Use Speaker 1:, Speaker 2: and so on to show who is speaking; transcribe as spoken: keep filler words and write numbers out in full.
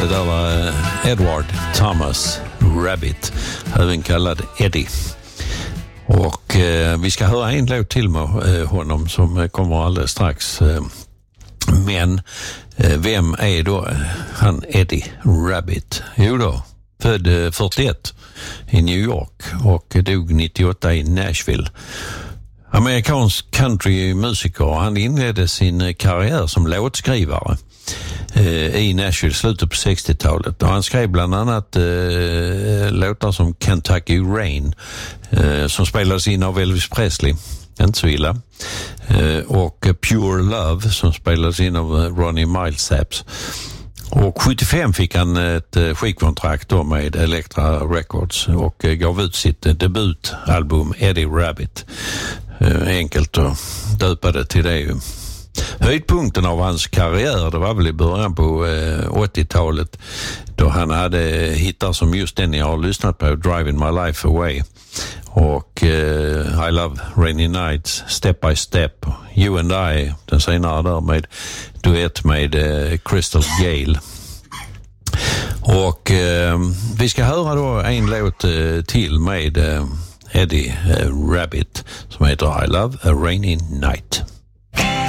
Speaker 1: Det där var Edward Thomas Rabbit, även kallad Eddie. Och eh, vi ska höra en låt till med eh, honom som kommer alldeles strax. Eh, men eh, vem är då han Eddie Rabbit? Jo då, född eh, fyrtioett i New York och dog nittioåtta i Nashville. Amerikansk countrymusiker. Han inledde sin karriär som låtskrivare eh, i Nashville slutet på sextiotalet. Och han skrev bland annat eh, låtar som Kentucky Rain eh, som spelades in av Elvis Presley. Inte så illa. Eh, och Pure Love som spelades in av Ronnie Milsap. Och sjuttiofem fick han ett skivkontrakt då med Elektra Records och gav ut sitt debutalbum Eddie Rabbit. Enkelt och döpade till det. Höjdpunkten av hans karriär, det var väl i början på åttiotalet då han hade hittar som just den jag har lyssnat på, Driving My Life Away och uh, I Love Rainy Nights, Step by Step, You and I, den senare där med duett med uh, Crystal Gale. Och uh, vi ska höra då en låt uh, till med uh, Eddie uh, Rabbit som heter I Love a Rainy Night.